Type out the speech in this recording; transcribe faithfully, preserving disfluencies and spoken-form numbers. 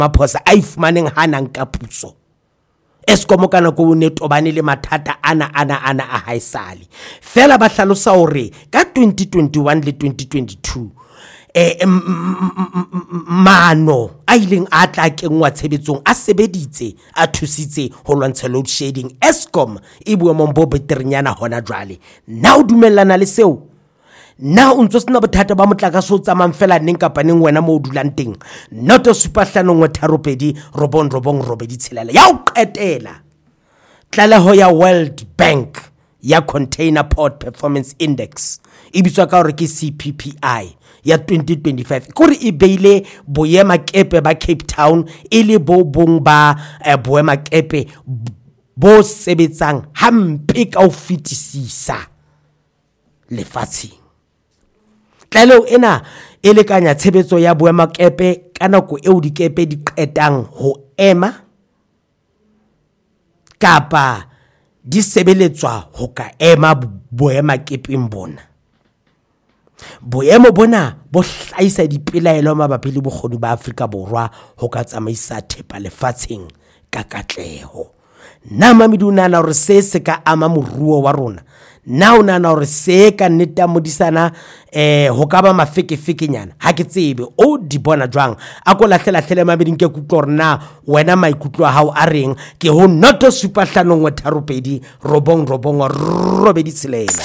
maphosa a ifumaneng hanang ka puso. Eskom ka nako o ne tobane le mathata ana ana ana a haesale. Fela ba hlalosa hore ka twenty twenty-one le twenty twenty-two eh mano a ileng a tla kengwa tshebetsong a sebeditse a thusitse ho lwantsha load shedding. Eskom e boemong bo beterenyana hona jwale. Na o dumellana le seo? Na o ntse sena bothata ba motlakase o tsamang fela neng kapa neng wena mo o dulang teng? Noto super hlano ngwe tharo pedi robong robong robedi tshelela. Ya o qetela tlaleho ya World Bank ya Container Port Performance Index e bitswa ka hore ke C P P I ya twenty twenty-five. Kore e beile boema kepe ba Cape Town e le bo bong ba eh, boema kepe bo sebetsang hampe ka ho fetisisa lefatsheng. Tlaleho ena e lekanya tshebetso ya boema kepe ka nako eo dikepe di qetang ho ema kapa di sebeletswa ho ka ema boema kepeng bona. Boemo bona bo hlaisa dipelaelo mabapi le bokgoni ba Afrika Borwa ho ka tsamaisa thepa lefatsheng ka katleho. Na mamidunana hore se se ka ama moruo wa rona? Na o nana hore se ka nnete modisana eh ho ka ba mafekefeke nyana? Ha ke tsebe o di bona jwang. A ko lahlela hlele mabeding ke kutlo hore na wena maikutlo a hao a reng? Ke ho noto super hlano ngwe tharo pedi robong robong robedi tshelela.